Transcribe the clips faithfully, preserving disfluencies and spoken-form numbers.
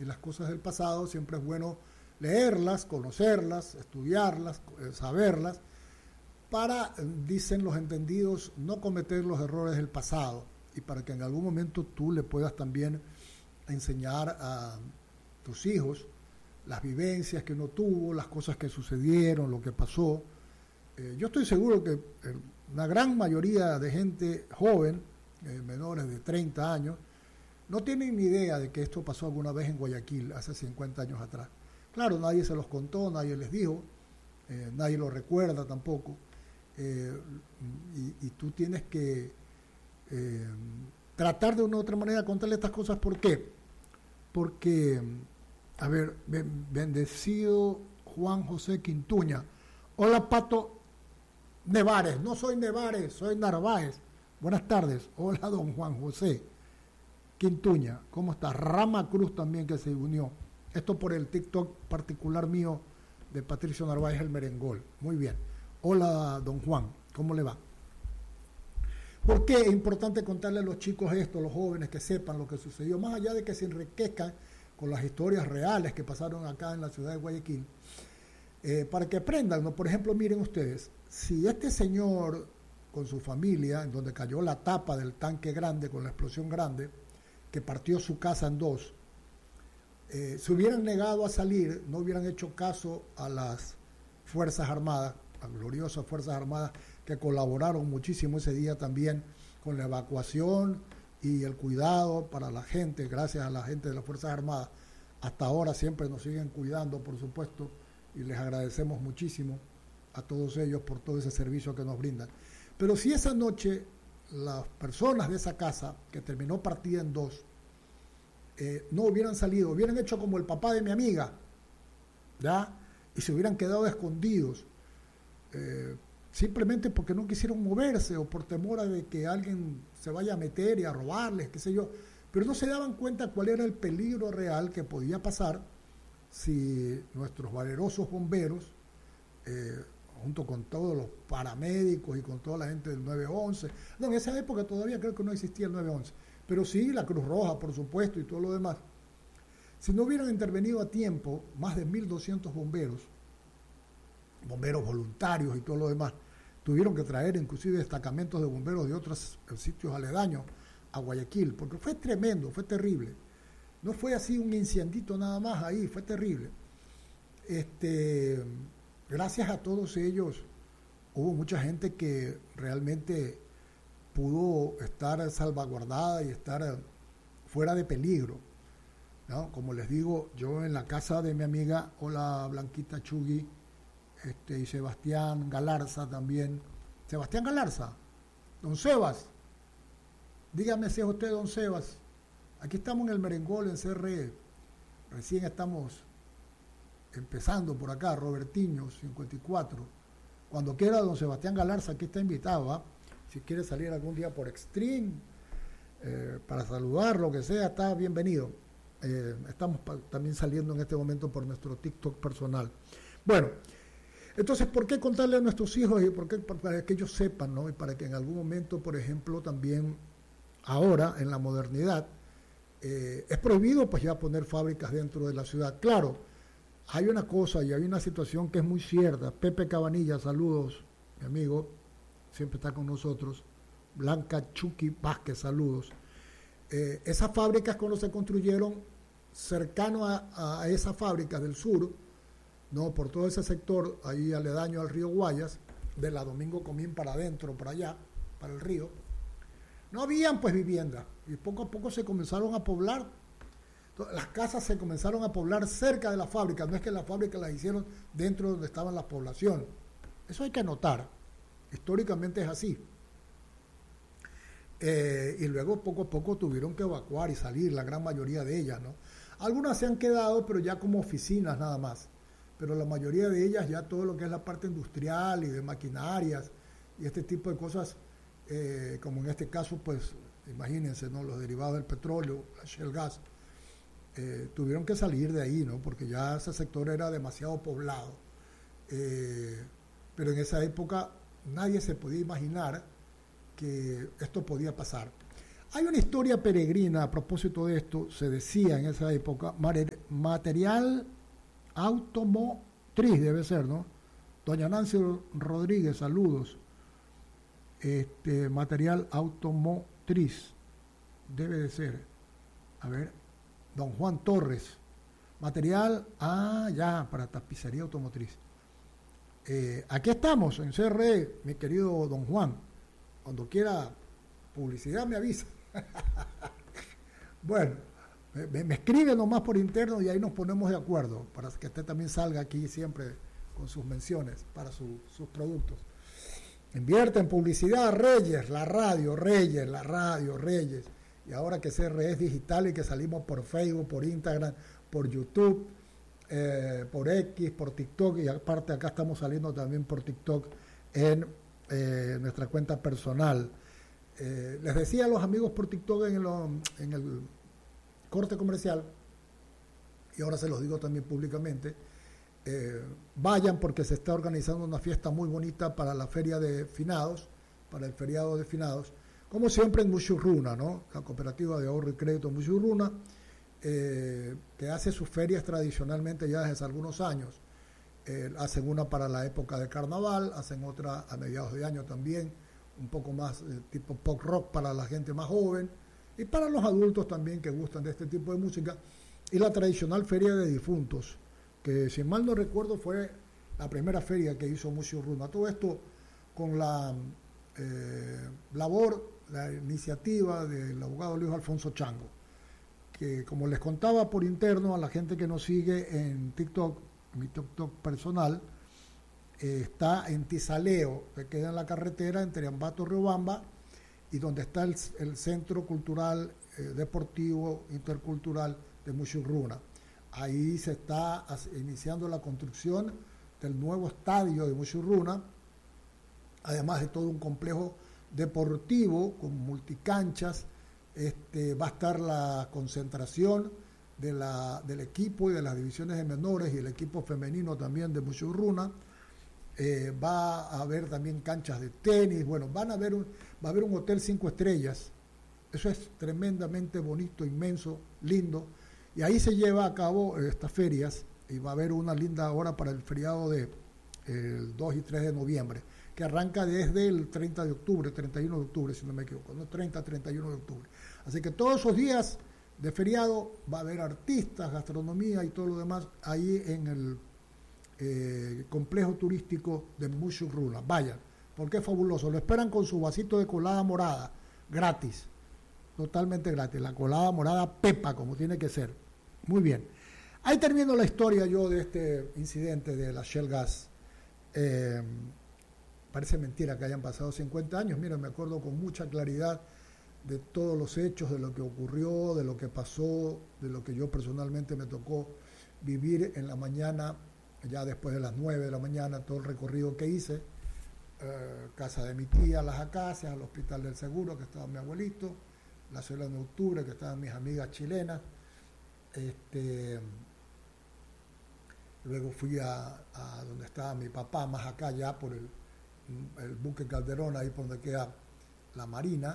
Y las cosas del pasado siempre es bueno leerlas, conocerlas, estudiarlas, eh, saberlas, para, dicen los entendidos, no cometer los errores del pasado y para que en algún momento tú le puedas también enseñar a tus hijos las vivencias que uno tuvo, las cosas que sucedieron, lo que pasó. Eh, yo estoy seguro que eh, una gran mayoría de gente joven, eh, menores de treinta años, no tienen ni idea de que esto pasó alguna vez en Guayaquil, hace cincuenta años atrás. Claro, nadie se los contó, nadie les dijo, eh, nadie lo recuerda tampoco. Eh, y, y tú tienes que eh, tratar de una u otra manera de contarle estas cosas. ¿Por qué? Porque, a ver, bendecido Juan José Quintuña. Hola, Pato Nevares. No soy Nevares, soy Narváez. Buenas tardes. Hola, don Juan José Quintuña. ¿Cómo está? Rama Cruz también, que se unió. Esto por el TikTok particular mío de Patricio Narváez, el merengol. Muy bien. Hola, don Juan. ¿Cómo le va? ¿Por qué es importante contarle a los chicos esto, a los jóvenes, que sepan lo que sucedió? Más allá de que se enriquezcan con las historias reales que pasaron acá en la ciudad de Guayaquil, eh, para que aprendan, ¿no? Por ejemplo, miren ustedes, si este señor con su familia, en donde cayó la tapa del tanque grande con la explosión grande, que partió su casa en dos, eh, se hubieran negado a salir, no hubieran hecho caso a las Fuerzas Armadas, a gloriosas Fuerzas Armadas, que colaboraron muchísimo ese día también con la evacuación y el cuidado para la gente, gracias a la gente de las Fuerzas Armadas. Hasta ahora siempre nos siguen cuidando, por supuesto, y les agradecemos muchísimo a todos ellos por todo ese servicio que nos brindan. Pero si esa noche las personas de esa casa, que terminó partida en dos, eh, no hubieran salido, hubieran hecho como el papá de mi amiga, ¿ya? Y se hubieran quedado escondidos, eh, simplemente porque no quisieron moverse o por temor a de que alguien se vaya a meter y a robarles, qué sé yo, pero no se daban cuenta cuál era el peligro real que podía pasar si nuestros valerosos bomberos, eh, junto con todos los paramédicos y con toda la gente del nueve once, no, en esa época todavía creo que no existía el nueve once, pero sí la Cruz Roja, por supuesto, y todo lo demás, si no hubieran intervenido a tiempo, más de mil doscientos bomberos, bomberos voluntarios y todo lo demás, tuvieron que traer inclusive destacamentos de bomberos de otros sitios aledaños a Guayaquil, porque fue tremendo, fue terrible. No fue así un incendiito nada más ahí, fue terrible. Este, gracias a todos ellos, hubo mucha gente que realmente pudo estar salvaguardada y estar fuera de peligro, ¿no? Como les digo, yo en la casa de mi amiga, hola Blanquita Chugui, Este, y Sebastián Galarza también. Sebastián Galarza, don Sebas, dígame si es usted don Sebas. Aquí estamos en el merengol en C R E, recién estamos empezando por acá, Robertiño cincuenta y cuatro. Cuando quiera don Sebastián Galarza, aquí está invitado, ¿eh? Si quiere salir algún día por Extreme, eh, para saludar, lo que sea, está bienvenido. Eh, estamos pa- también saliendo en este momento por nuestro TikTok personal. Bueno, entonces, ¿por qué contarle a nuestros hijos? Y por qué, para que ellos sepan, ¿no? Y para que en algún momento, por ejemplo, también ahora, en la modernidad, eh, es prohibido pues ya poner fábricas dentro de la ciudad. Claro, hay una cosa y hay una situación que es muy cierta. Pepe Cabanilla, saludos, mi amigo, siempre está con nosotros. Blanca Chucky Vázquez, saludos. Eh, esas fábricas cuando se construyeron cercano a, a esas fábricas del sur, no, por todo ese sector, ahí aledaño al río Guayas, de la Domingo Comín para adentro, para allá, para el río, no habían pues viviendas, y poco a poco se comenzaron a poblar. Entonces, las casas se comenzaron a poblar cerca de las fábricas, no es que las fábricas las hicieron dentro de donde estaban las poblaciones. Eso hay que anotar, históricamente es así. Eh, y luego poco a poco tuvieron que evacuar y salir, la gran mayoría de ellas, ¿no? Algunas se han quedado, pero ya como oficinas nada más. Pero la mayoría de ellas ya todo lo que es la parte industrial y de maquinarias y este tipo de cosas, eh, como en este caso, pues imagínense, ¿no? Los derivados del petróleo, la shale gas, eh, tuvieron que salir de ahí, ¿no? Porque ya ese sector era demasiado poblado. Eh, pero en esa época nadie se podía imaginar que esto podía pasar. Hay una historia peregrina a propósito de esto, se decía en esa época, material automotriz debe ser, ¿no? Doña Nancy Rodríguez, saludos. Este, material automotriz, debe de ser. A ver, don Juan Torres. Material, ah, ya, para tapicería automotriz. Eh, aquí estamos, en C R E, mi querido don Juan. Cuando quiera publicidad me avisa. Bueno, me, me escribe nomás por interno y ahí nos ponemos de acuerdo para que usted también salga aquí siempre con sus menciones para su, sus productos. Invierte en publicidad, Reyes, la radio, Reyes, la radio, Reyes. Y ahora que C R E es digital y que salimos por Facebook, por Instagram, por YouTube, eh, por X, por TikTok, y aparte acá estamos saliendo también por TikTok en eh, nuestra cuenta personal. Eh, les decía a los amigos por TikTok en, lo, en el corte comercial, y ahora se los digo también públicamente, eh, vayan porque se está organizando una fiesta muy bonita para la feria de finados, para el feriado de finados, como siempre en Muchurruna, ¿no? La cooperativa de ahorro y crédito Muchurruna, eh, que hace sus ferias tradicionalmente ya desde hace algunos años. Eh, hacen una para la época de carnaval, hacen otra a mediados de año también, un poco más eh, tipo pop rock para la gente más joven y para los adultos también que gustan de este tipo de música, y la tradicional feria de difuntos, que si mal no recuerdo fue la primera feria que hizo Muchurruna. Todo esto con la eh, labor, la iniciativa del abogado Luis Alfonso Chango, que como les contaba por interno a la gente que nos sigue en TikTok, mi TikTok personal, eh, está en Tizaleo, que queda en la carretera entre Ambato y Riobamba, y donde está el, el Centro Cultural eh, Deportivo Intercultural de Muchurruna. Ahí se está iniciando la construcción del nuevo estadio de Muchurruna, además de todo un complejo deportivo con multicanchas. Este, va a estar la concentración de la, del equipo y de las divisiones de menores y el equipo femenino también de Muchurruna. Eh, va a haber también canchas de tenis. Bueno, van a haber un, va a haber un hotel cinco estrellas. Eso es tremendamente bonito, inmenso, lindo. Y ahí se lleva a cabo eh, estas ferias, y va a haber una linda hora para el feriado de eh, el dos y tres de noviembre, que arranca desde el treinta de octubre, treinta y uno de octubre, si no me equivoco, no, treinta, treinta y uno de octubre. Así que todos esos días de feriado va a haber artistas, gastronomía y todo lo demás ahí en el eh, complejo turístico de Muchurruna. Vayan, porque es fabuloso. Lo esperan con su vasito de colada morada, gratis, totalmente gratis. La colada morada Pepa, como tiene que ser. Muy bien. Ahí termino la historia yo de este incidente de la Shell Gas. Eh, parece mentira que hayan pasado cincuenta años. Mira, me acuerdo con mucha claridad de todos los hechos, de lo que ocurrió, de lo que pasó, de lo que yo personalmente me tocó vivir en la mañana, ya después de las nueve de la mañana, todo el recorrido que hice, eh, casa de mi tía, Las Acacias, al Hospital del Seguro, que estaba mi abuelito, la Ciudad de Octubre, que estaban mis amigas chilenas. Este, luego fui a, a donde estaba mi papá, más acá ya por el, el buque Calderón, ahí por donde queda la Marina.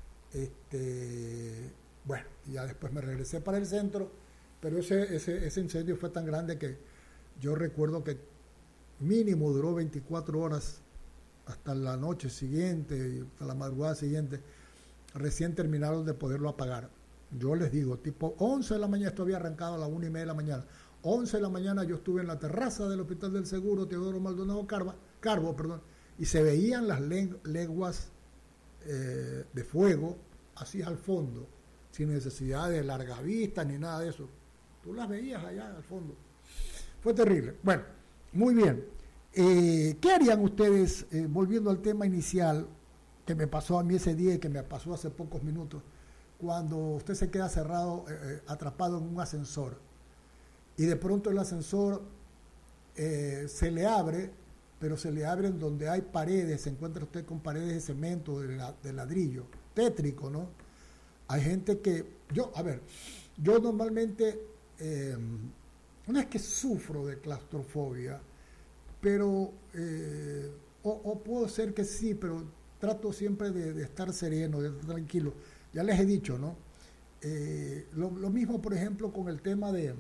Este, bueno, y ya después me regresé para el centro, pero ese, ese, ese incendio fue tan grande que yo recuerdo que mínimo duró veinticuatro horas hasta la noche siguiente, hasta la madrugada siguiente. Recién terminaron de poderlo apagar. Yo les digo, tipo once de la mañana, esto había arrancado a las una y media de la mañana. once de la mañana yo estuve en la terraza del Hospital del Seguro, Teodoro Maldonado Carva, Carbo, perdón, y se veían las leguas eh, de fuego así al fondo, sin necesidad de larga vista ni nada de eso. Tú las veías allá al fondo. Fue terrible. Bueno, muy bien. Eh, ¿Qué harían ustedes, eh, volviendo al tema inicial que me pasó a mí ese día y que me pasó hace pocos minutos, cuando usted se queda cerrado, eh, atrapado en un ascensor, y de pronto el ascensor eh, se le abre, pero se le abre en donde hay paredes, se encuentra usted con paredes de cemento, de, la, de ladrillo, tétrico, ¿no? Hay gente que, yo, a ver, yo normalmente, eh, no es que sufro de claustrofobia, pero, eh, o, o puedo ser que sí, pero trato siempre de, de estar sereno, de estar tranquilo. ya les he dicho, ¿no? Eh, lo, lo mismo, por ejemplo, con el tema de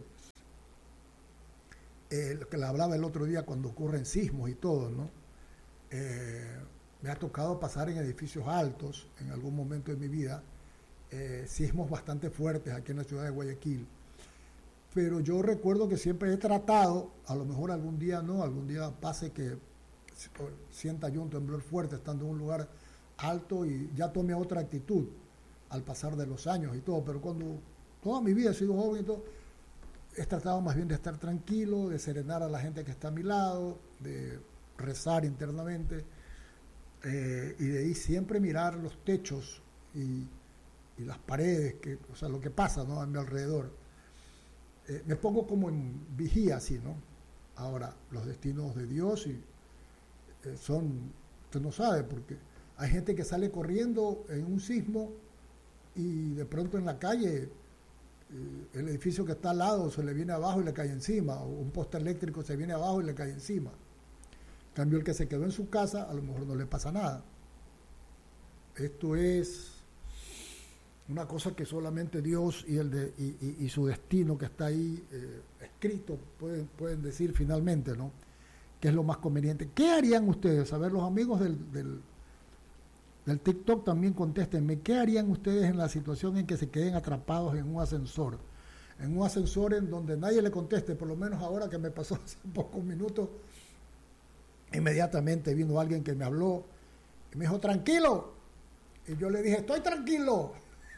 eh, lo que le hablaba el otro día cuando ocurren sismos y todo, ¿no? Eh, me ha tocado pasar en edificios altos en algún momento de mi vida, eh, sismos bastante fuertes aquí en la ciudad de Guayaquil. Pero yo recuerdo que siempre he tratado, a lo mejor algún día no, algún día pase que sienta yo un temblor fuerte estando en un lugar alto y ya tome otra actitud al pasar de los años y todo, pero cuando toda mi vida he sido joven y todo, he tratado más bien de estar tranquilo, de serenar a la gente que está a mi lado, de rezar internamente, eh, y de ahí siempre mirar los techos y, y las paredes, que, o sea, lo que pasa, ¿no?, a mi alrededor. Eh, me pongo como en vigía así, ¿no? Ahora, los destinos de Dios y, eh, son, usted no sabe, porque hay gente que sale corriendo en un sismo y de pronto en la calle eh, el edificio que está al lado se le viene abajo y le cae encima, o un poste eléctrico se viene abajo y le cae encima. En cambio, el que se quedó en su casa, a lo mejor no le pasa nada. Esto es una cosa que solamente Dios y, el de, y, y, y su destino que está ahí eh, escrito pueden, pueden decir finalmente, ¿no?, qué es lo más conveniente. ¿Qué harían ustedes? A ver, los amigos del, del, del TikTok también contéstenme. ¿Qué harían ustedes en la situación en que se queden atrapados en un ascensor? En un ascensor en donde nadie le conteste, por lo menos ahora que me pasó hace pocos minutos, inmediatamente vino alguien que me habló y me dijo, tranquilo. Y yo le dije, estoy tranquilo.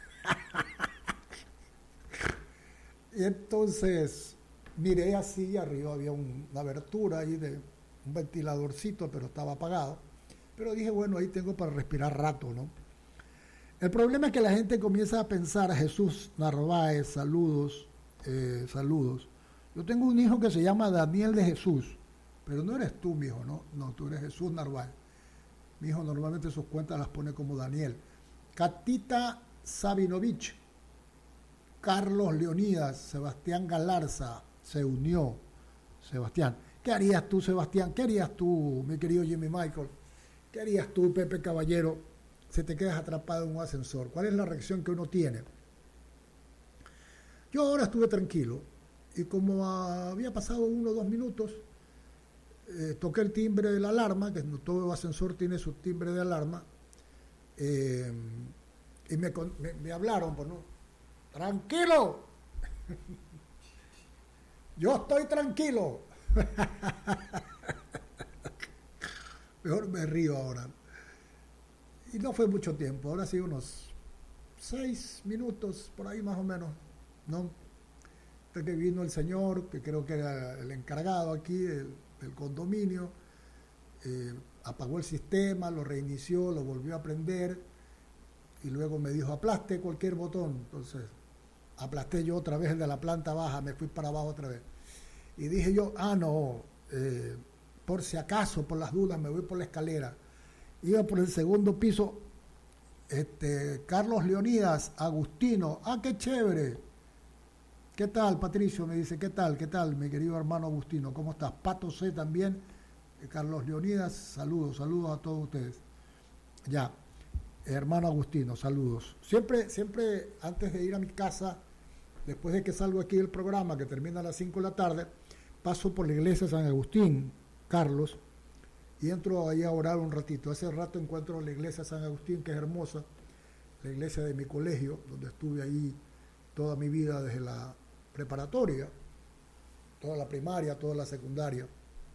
Y entonces miré así, arriba había un, una abertura ahí de un ventiladorcito, pero estaba apagado. Pero dije, bueno, ahí tengo para respirar rato, ¿no? El problema es que la gente comienza a pensar, Jesús Narváez, saludos, eh, saludos. Yo tengo un hijo que se llama Daniel de Jesús, pero no eres tú, mi hijo, ¿no? No, tú eres Jesús Narváez. Mi hijo normalmente sus cuentas las pone como Daniel. Catita Sabinovich, Carlos Leonidas, Sebastián Galarza, se unió. Sebastián, ¿qué harías tú, Sebastián? ¿Qué harías tú, mi querido Jimmy Michael? ¿Qué harías tú, Pepe Caballero, si te quedas atrapado en un ascensor? ¿Cuál es la reacción que uno tiene? Yo ahora estuve tranquilo y como había pasado uno o dos minutos, eh, toqué el timbre de la alarma, que todo ascensor tiene su timbre de alarma, eh, y me, me, me hablaron, pues, ¿no? ¡Tranquilo! Yo estoy tranquilo. Mejor me río ahora. Y no fue mucho tiempo, ahora sí unos seis minutos, por ahí más o menos, ¿no? Hasta que vino el señor, que creo que era el encargado aquí del, del condominio, eh, apagó el sistema, lo reinició, lo volvió a prender, y luego me dijo, aplaste cualquier botón. Entonces, aplasté yo otra vez el de la planta baja, me fui para abajo otra vez. Y dije yo, ah, no, eh, por si acaso, por las dudas, me voy por la escalera. Iba por el segundo piso, este, Carlos Leonidas, Agustino, ah, qué chévere. ¿Qué tal, Patricio? Me dice, ¿qué tal? ¿Qué tal, mi querido hermano Agustino? ¿Cómo estás? Pato C también, eh, Carlos Leonidas, saludos, saludos a todos ustedes. Ya, hermano Agustino, saludos. Siempre, siempre antes de ir a mi casa, después de que salgo aquí del programa, que termina a las cinco de la tarde, paso por la iglesia de San Agustín, Carlos, y entro ahí a orar un ratito. Hace rato encuentro la iglesia de San Agustín, que es hermosa, la iglesia de mi colegio, donde estuve ahí toda mi vida desde la preparatoria, toda la primaria, toda la secundaria.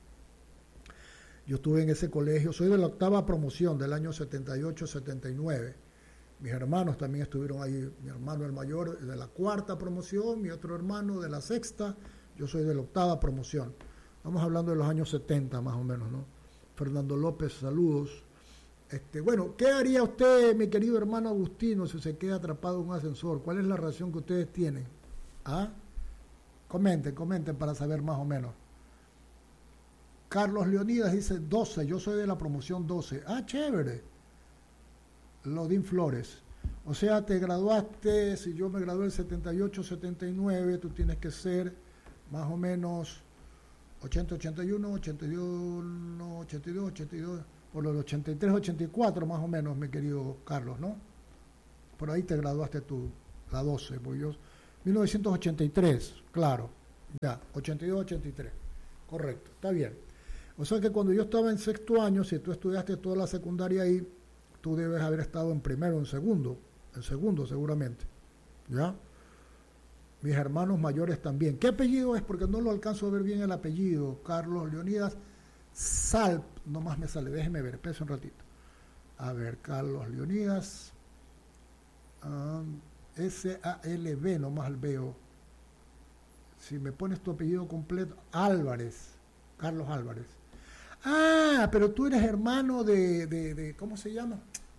Yo estuve en ese colegio, soy de la octava promoción del año setenta y ocho setenta y nueve. Mis hermanos también estuvieron ahí, mi hermano el mayor de la cuarta promoción, mi otro hermano de la sexta, yo soy de la octava promoción. Estamos hablando de los años setenta más o menos, ¿no? Fernando López, saludos. Este, bueno, ¿qué haría usted, mi querido hermano Agustino, si se queda atrapado en un ascensor? ¿Cuál es la reacción que ustedes tienen? ¿Ah? Comenten, comenten para saber más o menos. Carlos Leonidas dice doce, yo soy de la promoción doce. Ah, chévere. Lodín Flores. O sea, te graduaste, si yo me gradué en setenta y ocho, setenta y nueve, tú tienes que ser más o menos ochenta, ochenta y uno, ochenta y dos, no, ochenta y dos, ochenta y dos, por los ochenta y tres, ochenta y cuatro más o menos, mi querido Carlos, ¿no? por ahí te graduaste tú, la doce, pues yo, mil novecientos ochenta y tres, claro, ya, ochenta y dos, ochenta y tres, correcto, está bien. O sea que cuando yo estaba en sexto año, si tú estudiaste toda la secundaria ahí, tú debes haber estado en primero, en segundo, en segundo seguramente, ¿ya? Mis hermanos mayores también. ¿Qué apellido es? Porque no lo alcanzo a ver bien el apellido. Carlos Leonidas Salp, nomás me sale, déjeme ver, espérese un ratito. A ver, Carlos Leonidas, um, S A L B, nomás veo. Si me pones tu apellido completo, Álvarez, Carlos Álvarez. Ah, pero tú eres hermano de, de, de ¿cómo se llama?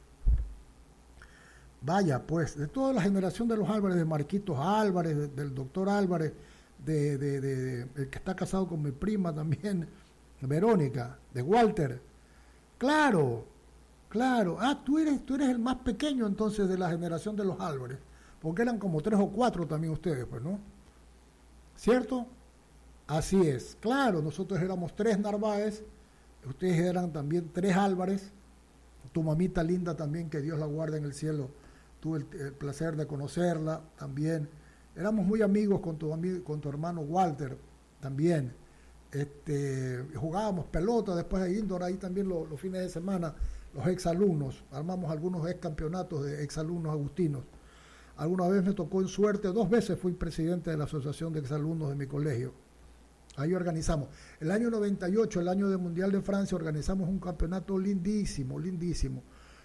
Vaya, pues, de toda la generación de los Álvarez, de Marquitos Álvarez, de, del doctor Álvarez, de, de, de, de el que está casado con mi prima también, Verónica, de Walter. Claro, claro. Ah, tú eres, tú eres el más pequeño entonces de la generación de los Álvarez, porque eran como tres o cuatro también ustedes, pues, ¿no? ¿Cierto? Así es. Claro, nosotros éramos tres Narváez, ustedes eran también tres Álvarez, tu mamita linda también, que Dios la guarde en el cielo. Tuve el, el placer de conocerla también. Éramos muy amigos con tu, amigo, con tu hermano Walter también. Este, jugábamos pelota después de indoor ahí también los, los fines de semana, los exalumnos. Armamos algunos ex campeonatos de exalumnos agustinos. Alguna vez me tocó en suerte, dos veces fui presidente de la asociación de exalumnos de mi colegio. Ahí organizamos. El año noventa y ocho, el año del Mundial de Francia, organizamos un campeonato lindísimo, lindísimo,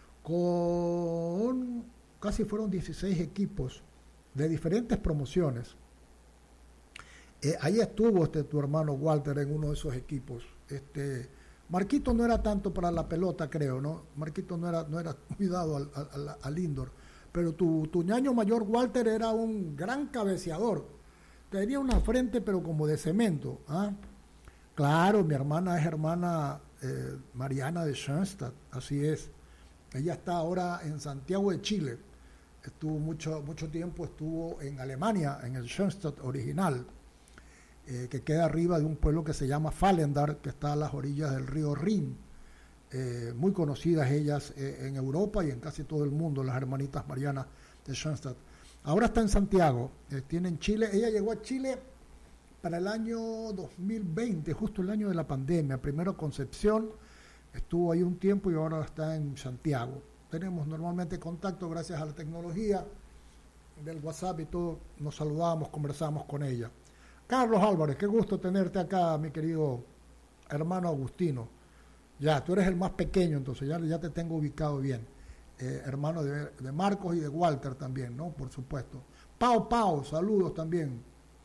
con casi fueron dieciséis equipos de diferentes promociones. Eh, ahí estuvo este, tu hermano Walter en uno de esos equipos. Este, Marquito no era tanto para la pelota, creo, ¿no? Marquito no era, no era muy dado al, al, al indoor, pero tu, tu ñaño mayor Walter era un gran cabeceador. Tenía una frente pero como de cemento. ¿Ah? Claro, mi hermana es hermana eh, Mariana de Schoenstatt, así es. Ella está ahora en Santiago de Chile. Estuvo mucho, mucho tiempo, estuvo en Alemania, en el Schoenstatt original, eh, que queda arriba de un pueblo que se llama Fallendar, que está a las orillas del río Rin. Eh, muy conocidas ellas eh, en Europa y en casi todo el mundo, las hermanitas Marianas de Schoenstatt. Ahora está en Santiago, eh, tiene en Chile. Ella llegó a Chile para el año dos mil veinte, justo el año de la pandemia. Primero Concepción, estuvo ahí un tiempo y ahora está en Santiago. Tenemos normalmente contacto gracias a la tecnología del WhatsApp y todo. Nos saludamos, conversamos con ella. Carlos Álvarez, qué gusto tenerte acá, mi querido hermano Agustino. Ya, tú eres el más pequeño, entonces ya, ya te tengo ubicado bien. Eh, hermano de, de Marcos y de Walter también, ¿no? Por supuesto. Pau Pau, saludos también.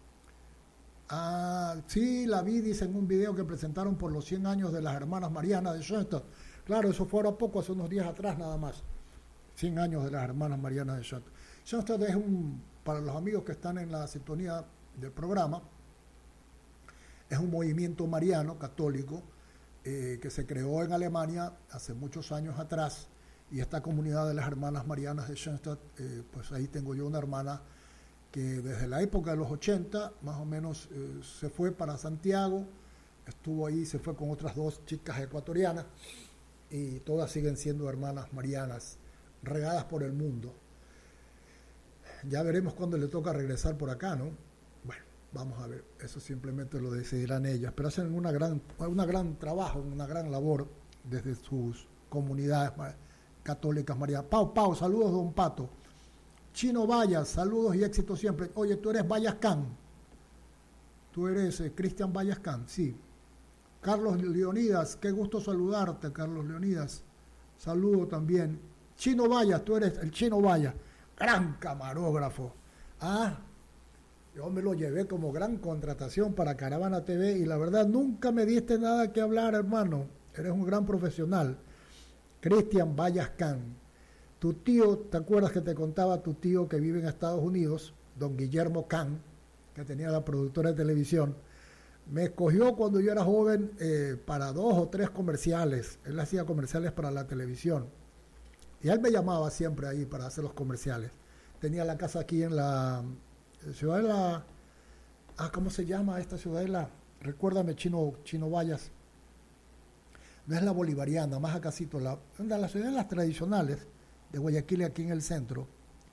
Ah, sí, la vi, dice en un video que presentaron por los cien años de las hermanas Marianas de Schoenstatt. Claro, eso fue a poco, hace unos días atrás nada más. cien años de las hermanas Marianas de Schoenstatt. Schoenstatt es un, para los amigos que están en la sintonía del programa, es un movimiento mariano católico eh, que se creó en Alemania hace muchos años atrás. Y esta comunidad de las hermanas Marianas de Schoenstatt, eh, pues ahí tengo yo una hermana que desde la época de los ochenta, más o menos, eh, se fue para Santiago, estuvo ahí, se fue con otras dos chicas ecuatorianas, y todas siguen siendo hermanas marianas, regadas por el mundo. Ya veremos cuándo le toca regresar por acá, ¿no? Bueno, vamos a ver, eso simplemente lo decidirán ellas, pero hacen una gran, una gran trabajo, una gran labor desde sus comunidades católicas marianas. Pau, Pau, saludos, don Pato. Chino Vallas, saludos y éxito siempre. Oye, tú eres Vallascán. Tú eres eh, Cristian Vallascán, sí. Carlos Leonidas, qué gusto saludarte, Carlos Leonidas. Saludo también. Chino Vallas, tú eres el Chino Vallas, gran camarógrafo. Ah, yo me lo llevé como gran contratación para Caravana T V y la verdad nunca me diste nada que hablar, hermano. Eres un gran profesional. Cristian Vallascán. Tu tío, ¿te acuerdas que te contaba tu tío que vive en Estados Unidos, don Guillermo Can, que tenía la productora de televisión? Me escogió cuando yo era joven eh, para dos o tres comerciales. Él hacía comerciales para la televisión. Y él me llamaba siempre ahí para hacer los comerciales. Tenía la casa aquí en la ciudad de la... Ah, ¿cómo se llama esta ciudadela? Recuérdame, Chino, Chino Vallas. No es la bolivariana, más acasito, la, una de las ciudades tradicionales de Guayaquil, aquí en el centro.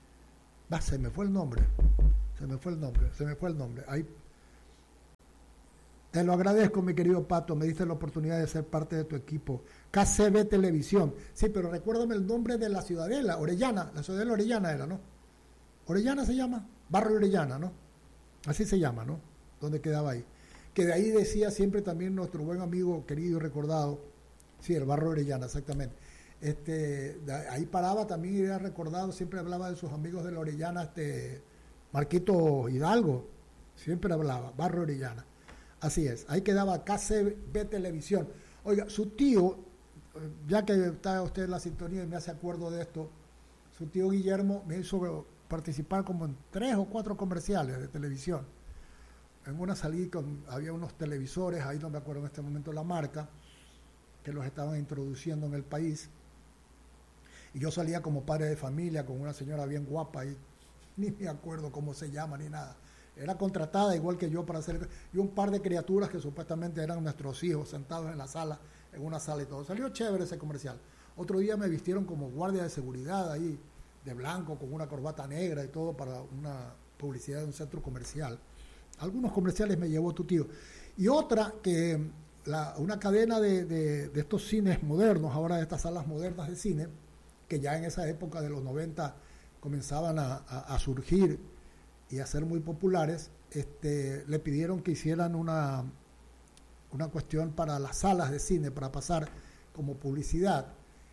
Va, se me fue el nombre. Se me fue el nombre. Se me fue el nombre. Ahí. Te lo agradezco, mi querido Pato. Me diste la oportunidad de ser parte de tu equipo. K C B Televisión. Sí, pero recuérdame el nombre de la ciudadela. Orellana. La ciudadela Orellana era, ¿no? Orellana se llama. Barrio Orellana, ¿no? Así se llama, ¿no? ¿Dónde quedaba ahí? Que de ahí decía siempre también nuestro buen amigo querido y recordado. Sí, el Barrio Orellana, exactamente. Este, ahí paraba también y era recordado, siempre hablaba de sus amigos de la Orellana, este, Marquito Hidalgo, siempre hablaba, Barrio Orellana. Así es, ahí quedaba K C B Televisión. Oiga, su tío, ya que está usted en la sintonía y me hace acuerdo de esto, su tío Guillermo me hizo participar como en tres o cuatro comerciales de televisión. En una salí con, había unos televisores, ahí no me acuerdo en este momento la marca, que los estaban introduciendo en el país. Y yo salía como padre de familia con una señora bien guapa y ni me acuerdo cómo se llama ni nada. Era contratada igual que yo para hacer, y un par de criaturas que supuestamente eran nuestros hijos sentados en la sala, en una sala y todo. Salió chévere ese comercial. Otro día me vistieron como guardia de seguridad ahí, de blanco, con una corbata negra y todo para una publicidad de un centro comercial. Algunos comerciales me llevó tu tío. Y otra que, la, una cadena de, de, de estos cines modernos, ahora de estas salas modernas de cine, que ya en esa época de los noventa comenzaban a, a, a surgir y a ser muy populares, este, le pidieron que hicieran una, una cuestión para las salas de cine, para pasar como publicidad.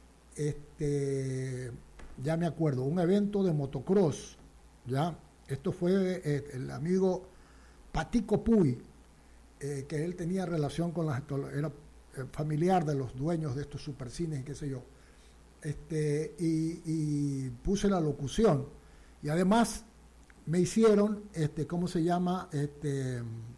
Este, ya me acuerdo, un evento de motocross, ¿ya? Esto fue eh, el amigo Patico Puy, eh, que él tenía relación con las, era eh, familiar de los dueños de estos supercines y qué sé yo. Este, y, y puse la locución. Y además me hicieron, este, ¿cómo se llama? Este,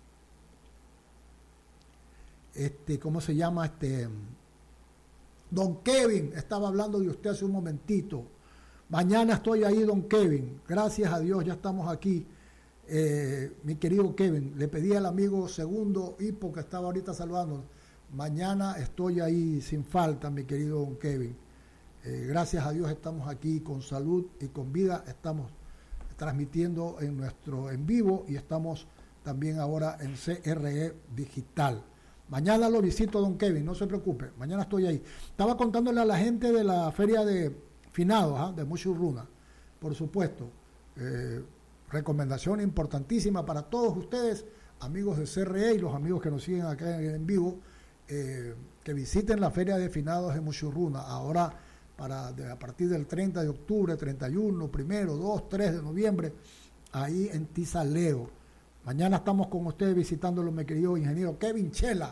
este, ¿cómo se llama? Este, don Kevin, estaba hablando de usted hace un momentito. Mañana estoy ahí, don Kevin. Gracias a Dios, ya estamos aquí. Eh, mi querido Kevin, le pedí al amigo Segundo Hipo, que estaba ahorita saludándonos. Mañana estoy ahí sin falta, mi querido don Kevin. Eh, gracias a Dios estamos aquí con salud y con vida. Estamos transmitiendo en nuestro en vivo y estamos también ahora en C R E Digital. Mañana lo visito, don Kevin, no se preocupe, mañana estoy ahí. Estaba contándole a la gente de la feria de finados, ¿eh? de Muchurruna, por supuesto. Eh, recomendación importantísima para todos ustedes, amigos de C R E y los amigos que nos siguen acá en, en vivo, eh, que visiten la feria de finados de Muchurruna. Ahora, para de, a partir del treinta de octubre, treinta y uno, primero, dos, tres de noviembre, ahí en Tizaleo. Mañana estamos con ustedes visitándolo, mi querido ingeniero Kevin Chela,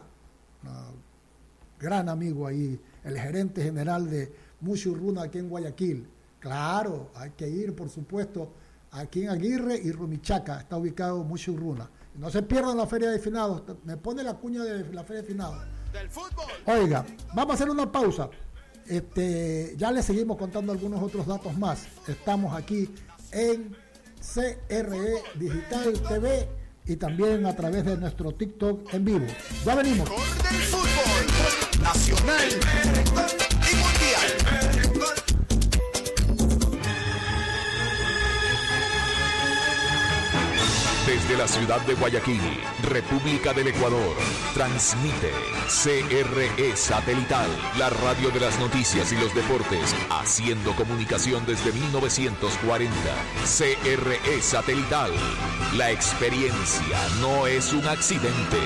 gran amigo ahí, el gerente general de Muchurruna aquí en Guayaquil. Claro, hay que ir, por supuesto, aquí en Aguirre y Rumichaca, está ubicado Muchurruna. No se pierdan la feria de finados, me pone la cuña de la feria de finados. Del fútbol. Oiga, vamos a hacer una pausa. Este, ya les seguimos contando algunos otros datos más. Estamos aquí en C R E Digital T V y también a través de nuestro TikTok en vivo. Ya venimos. Del fútbol nacional y mundial. Desde la ciudad de Guayaquil, República del Ecuador, transmite C R E Satelital, la radio de las noticias y los deportes, haciendo comunicación desde mil novecientos cuarenta. C R E Satelital, la experiencia no es un accidente.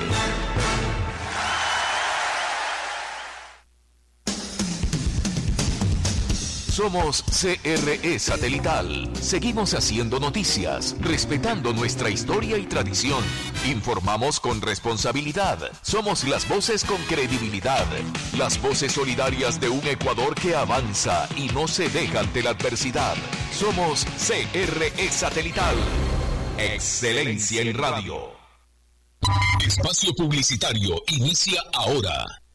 Somos C R E Satelital. Seguimos haciendo noticias, respetando nuestra historia y tradición. Informamos con responsabilidad. Somos las voces con credibilidad. Las voces solidarias de un Ecuador que avanza y no se deja ante la adversidad. Somos C R E Satelital. Excelencia en radio. Espacio publicitario inicia ahora.